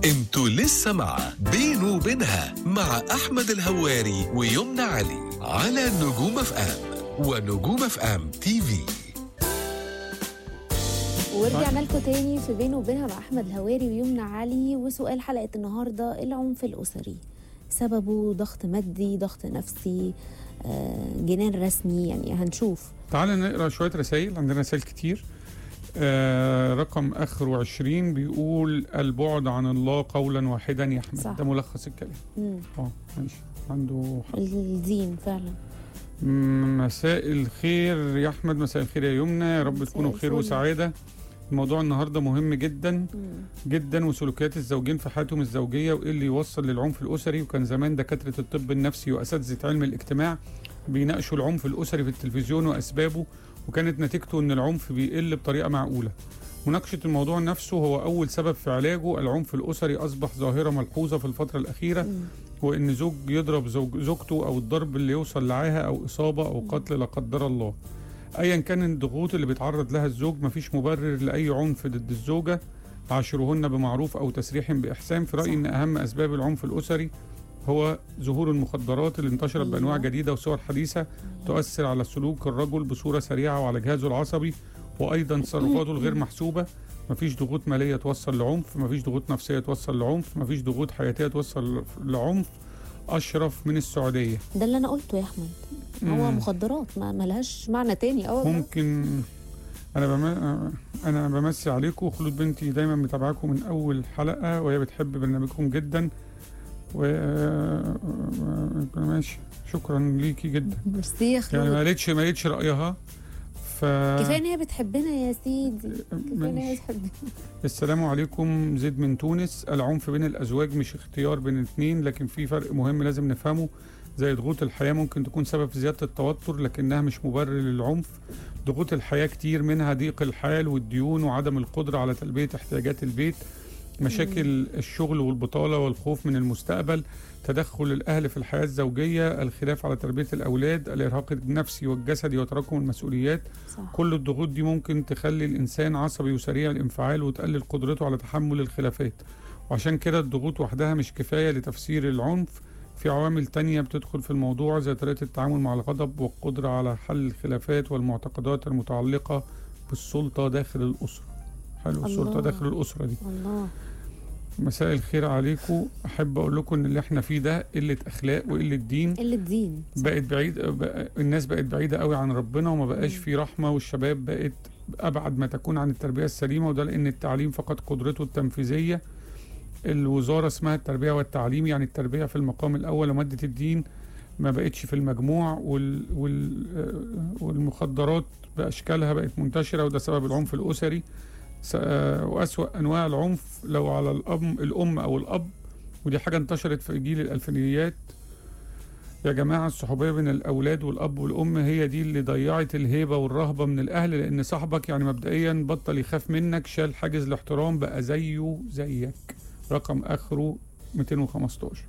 انتوا لسه مع بينه وبينها مع أحمد الهواري ويمنى علي على نجوم اف ام ونجوم اف ام تي في. ورجعنا لكم تاني في بينه وبينها مع أحمد الهواري ويمنى علي. وسؤال حلقة النهاردة: العنف الأسري سببه ضغط مادي، ضغط نفسي، جنان رسمي؟ يعني هنشوف. تعال نقرأ شوية رسائل، عندنا رسائل كتير. رقم آخره 20 بيقول: البعد عن الله قولا واحدا يا أحمد. صح. ده ملخص الكلام. ماشي، عنده حق. الدين فعلا. مساء الخير يا أحمد. مساء الخير يا يمنى، يا رب تكونوا بخير وسعادة. الموضوع النهاردة مهم جدا جدا، وسلوكيات الزوجين في حياتهم الزوجية وإيه اللي يوصل للعنف الأسري. وكان زمان دكاترة الطب النفسي وأساتذة علم الاجتماع بيناقشوا العنف الأسري في التلفزيون وأسبابه، وكانت نتيجته أن العنف بيقل بطريقة معقولة. مناقشة الموضوع نفسه هو أول سبب في علاجه. العنف الأسري أصبح ظاهرة ملحوظة في الفترة الأخيرة، وإن زوج يضرب زوجته، أو الضرب اللي يوصل لعاهة أو إصابة أو قتل لا قدر الله. أيا كان الضغوط اللي بيتعرض لها الزوج، مفيش مبرر لأي عنف ضد الزوجة. عاشروهن بمعروف أو تسريح بإحسان. في رأيي إن أهم أسباب العنف الأسري هو ظهور المخدرات اللي انتشرت بأنواع جديدة وصور حديثة تؤثر على سلوك الرجل بصورة سريعة وعلى جهازه العصبي، وأيضا تصرفاته الغير محسوبة. مفيش ضغوط مالية توصل لعنف، مفيش ضغوط نفسية توصل لعنف، مفيش ضغوط حياتية توصل لعنف. أشرف من السعودية. ده اللي أنا قلته يا أحمد. هو مخدرات ما لهاش معنى تاني. ممكن أنا بمسي عليكم. خلود بنتي دايما متابعاكم من أول حلقة، وهي بتحب برنامجكم جدا. ماشي، شكرا ليكي جدا. ميرسي يا خلود. يعني ما قالتش رأيها. كفايه ان هي بتحبنا يا سيدي، كفايه ان هي بتحبنا. السلام عليكم. زيد من تونس: العنف بين الأزواج مش اختيار بين الاثنين، لكن في فرق مهم لازم نفهمه. زي ضغوط الحياة ممكن تكون سبب في زيادة التوتر، لكنها مش مبرر للعنف. ضغوط الحياة كتير منها ضيق الحال والديون وعدم القدرة على تلبية احتياجات البيت، مشاكل الشغل والبطالة والخوف من المستقبل، تدخل الأهل في الحياة الزوجية، الخلاف على تربية الأولاد، الإرهاق النفسي والجسدي وتراكم المسؤوليات. صح. كل الضغوط دي ممكن تخلي الإنسان عصبي وسريع الانفعال وتقلل قدرته على تحمل الخلافات. وعشان كده الضغوط وحدها مش كفاية لتفسير العنف. في عوامل تانية بتدخل في الموضوع، زي طريقة التعامل مع الغضب والقدرة على حل الخلافات والمعتقدات المتعلقة بالسلطة داخل الأسرة. حلو، السلطة داخل الأسرة دي. الله. مساء الخير عليكم. أحب أقول لكم إن اللي احنا فيه ده قلة أخلاق وقلة دين. قلة دين. بقت الناس بقت بعيدة قوي عن ربنا، وما بقاش في رحمة، والشباب بقت أبعد ما تكون عن التربية السليمة. وده لأن التعليم فقد قدرته التنفيذية. الوزارة اسمها التربية والتعليم، يعني التربية في المقام الأول، ومادة الدين ما بقتش في المجموع. والمخدرات بأشكالها بقت منتشرة، وده سبب العنف الأسري. وأسوأ أنواع العنف لو على الأم أو الأب، ودي حاجة انتشرت في جيل الألفينيات. يا جماعة، الصحوبية بين الأولاد والأب والأم هي دي اللي ضيعت الهيبة والرهبة من الأهل، لأن صاحبك يعني مبدئيا بطل يخاف منك، شال حاجز الاحترام، بقى زيه زيك. رقم آخره 215.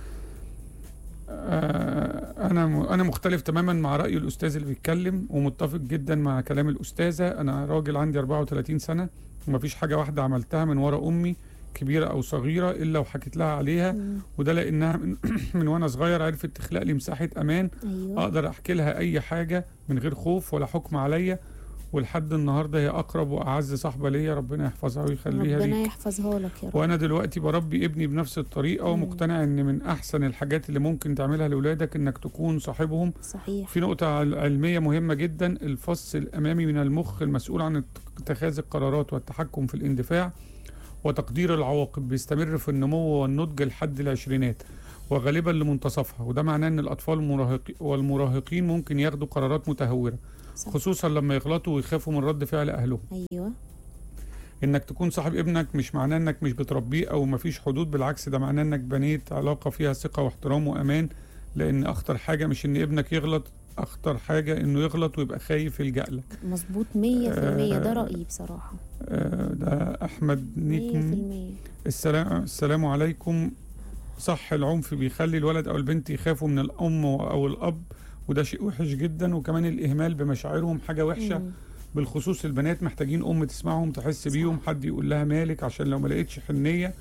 أنا مختلف تماما مع رأي الأستاذ اللي بيتكلم، ومتفق جدا مع كلام الأستاذة. أنا راجل عندي 34 سنة، ومفيش حاجة واحدة عملتها من ورا أمي كبيرة أو صغيرة إلا وحكيت لها عليها. وده لأنها من وأنا صغير عرفت تخلق لي مساحة أمان. أيوة. أقدر أحكي لها أي حاجة من غير خوف ولا حكم عليا، ولحد النهارده هي اقرب واعز صاحبه ليا. ربنا يحفظها ويخليها ليك. ربنا يحفظها لك يا رب. وانا دلوقتي بربي ابني بنفس الطريقه، ومقتنع ان من احسن الحاجات اللي ممكن تعملها لاولادك انك تكون صاحبهم. صحيح. في نقطه علميه مهمه جدا: الفص الامامي من المخ المسؤول عن اتخاذ القرارات والتحكم في الاندفاع وتقدير العواقب بيستمر في النمو والنضج لحد العشرينات، وغالبا لمنتصفها. وده معناه ان الاطفال والمراهقين ممكن ياخدوا قرارات متهوره، خصوصا لما يغلطوا ويخافوا من رد فعل أهلهم. أيوة. إنك تكون صاحب ابنك مش معناه إنك مش بتربيه أو مفيش حدود، بالعكس ده معناه إنك بنيت علاقة فيها ثقة واحترام وأمان. لأن أخطر حاجة مش إن ابنك يغلط، أخطر حاجة إنه يغلط ويبقى خايف يلجأ لك. مظبوط 100%. ده رأيي بصراحة. ده أحمد نيكم. 100%. السلام عليكم. صح، العنف بيخلي الولد أو البنت يخافوا من الأم أو الأب، وده شيء وحش جدا. وكمان الإهمال بمشاعرهم حاجة وحشة. بالخصوص البنات محتاجين أم تسمعهم، تحس بيهم، حد يقول لها مالك، عشان لو ما لقيتش حنية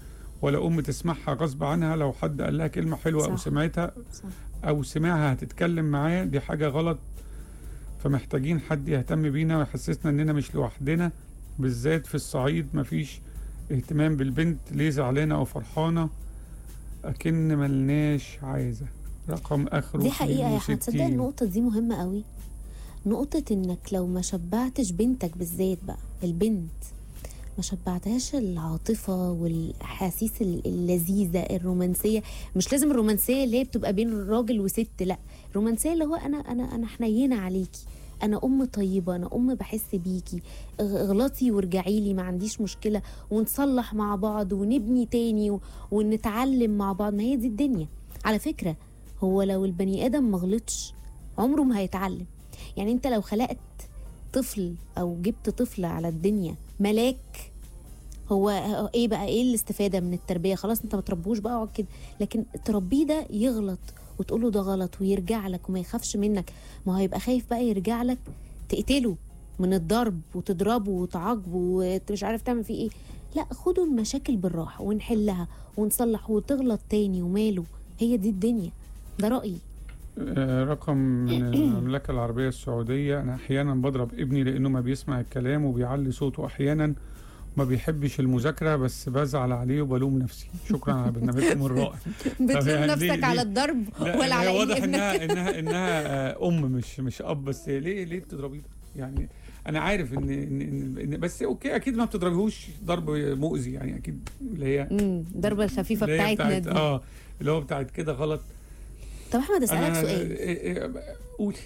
ولا ام تسمعها غصب عنها لو حد قال لها كلمه حلوه او صح. سمعتها صح. او سمعها هتتكلم معاه، دي حاجه غلط. فمحتاجين حد يهتم بينا ويحسسنا اننا مش لوحدنا، بالذات في الصعيد مفيش اهتمام بالبنت، ليه زعلانه او فرحانه اكن ملناش عايزه. رقم اخره دي حقيقه يا احمد، 62. تصدق النقطه دي مهمه قوي. نقطه انك لو ما شبعتش بنتك، بالذات بقى البنت، ما شبعتهاش العاطفه والاحاسيس اللذيذه الرومانسيه. مش لازم الرومانسيه اللي هي بتبقى بين راجل وست، لا، الرومانسيه اللي هو انا حنينه عليكي، انا ام طيبه، انا ام بحس بيكي، اغلطي وارجعي لي ما عنديش مشكله، ونصلح مع بعض ونبني تاني ونتعلم مع بعض. ما هي دي الدنيا على فكره. هو لو البني ادم ما غلطش عمره ما هيتعلم. يعني انت لو خلقت طفل او جبت طفل على الدنيا ملاك، هو ايه بقى، ايه الاستفاده من التربيه؟ خلاص انت ما تربوش بقى اقعد كده. لكن تربيه ده يغلط وتقول له ده غلط ويرجع لك وما يخافش منك، ما هو هيبقى خايف بقى يرجع لك تقتله من الضرب وتضربه وتعاقبه ومش عارف تعمل فيه ايه. لا، خدوا المشاكل بالراحه ونحلها ونصلح، وتغلط تاني وماله، هي دي الدنيا. ده رأيي. رقم من المملكة العربية السعودية. أنا أحيانا بضرب ابني لأنه ما بيسمع الكلام وبيعلي صوته أحيانا، ما بيحبش المذاكرة، بس بزعل عليه وبلوم نفسي. شكرا على برنامجكم الرائع. بتلوم يعني نفسك على الضرب ولا على واضح ابنك؟ انها ام مش اب. بس ليه بتضربيه؟ يعني انا عارف إن بس اوكي، اكيد ما بتضربيهوش ضرب مؤذي، يعني اكيد اللي هي الضربه الخفيفه اللي هي بتاعتنا دي. اللي هو بتاعت كده غلط. طب احمد اسالك سؤال، قولي.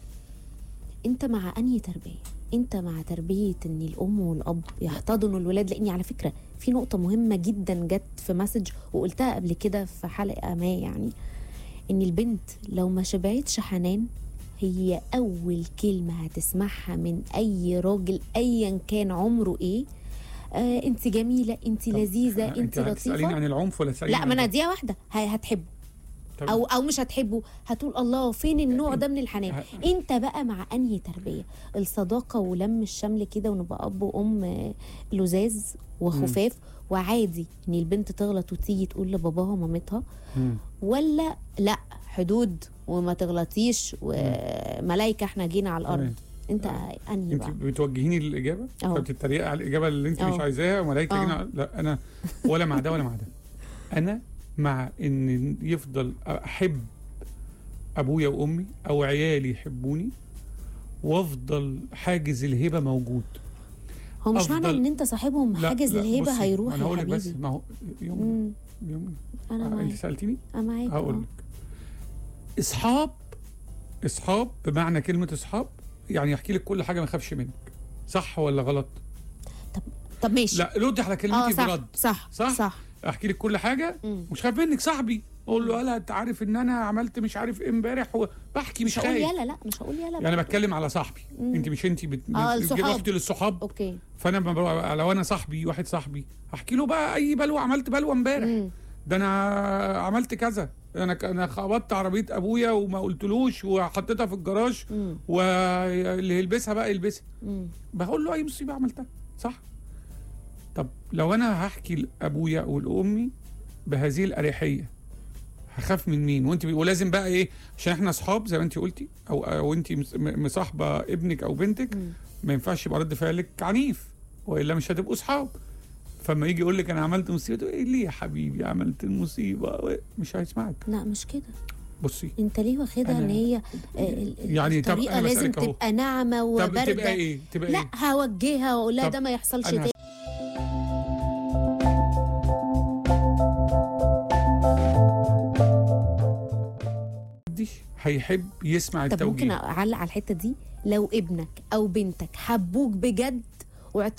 انت مع انهي تربيه؟ انت مع تربيه ان الام والاب يحتضنوا الولاد؟ لاني على فكره في نقطه مهمه جدا جت في مسج وقلتها قبل كده في حلقه ما، يعني ان البنت لو ما شبعتش حنان، هي اول كلمه هتسمعها من اي راجل ايا كان عمره ايه، انت جميله، انت لذيذه، انت لطيفه. تساليني عن العنف ولا تساليني؟ لا، ما انا دي واحده هتحبه او مش هتحبه، هتقول الله فين النوع ده من الحنان. انت بقى مع انهي تربيه؟ الصداقه ولم الشمل كده، ونبقى اب وام لزاز وخفاف وعادي ان البنت تغلط وتيجي تقول لباباها ومامتها، ولا لا حدود وما تغلطيش وملايكه احنا جينا على الارض؟ انت انهي بقى؟ انت بتوجهيني للاجابه فبتتريقي على الاجابه اللي انت مش عايزاها وملايكه جينا. لا، انا ولا مع ده ولا مع ده. انا مع ان يفضل احب ابويا وامي او عيالي يحبوني، وافضل حاجز الهبه موجود. هو مش معنى ان انت صاحبهم حاجز الهبه هيروح يا حبيبي. بس ما هو يوم انت سالتيني انا معاك. هقول لك. اصحاب بمعنى كلمه اصحاب يعني يحكي لك كل حاجه ما يخافش منك. صح ولا غلط؟ طب ماشي. لا، ردي على كلمتي برد. صح احكي لك كل حاجه مش خايف منك. صاحبي اقول له يلا انت عارف ان انا عملت مش عارف ايه امبارح، بحكي مش خايف. مش هقول يلا يعني بتكلم على صاحبي. انت مش رحتي للصحاب. اوكي. فانا لو انا صاحبي واحد صاحبي هحكي له بقى اي بلوه، عملت بلوه امبارح، ده انا عملت كذا، انا خبطت عربيه ابويا وما قلتلوش وحطيتها في الجراج، واللي يلبسها بقى يلبسها. بقول له اي مصيبه عملتها. صح. طب لو انا هحكي لابويا ولامي بهذه الاريحيه، هخاف من مين؟ ولازم بقى ايه، عشان احنا اصحاب زي ما انت قلتي، او انت مصاحبه ابنك او بنتك، ما ينفعش يبقى رد فعلك عنيف والا مش هتبقوا اصحاب. فما يجي يقول لك انا عملت مصيبه، ايه ليه يا حبيبي عملت المصيبه؟ مش هيسمعك. لا مش كده. بصي انت ليه واخدها ان هي يعني الطريقه لازم تبقى ناعمه وبارده؟ طب تبقى ايه؟ لا، هوجهها واقول لها ده ما يحصلش تاني. هيحب يسمع التوجيه. طب ممكن اعلق على الحته دي؟ لو ابنك او بنتك حبوك بجد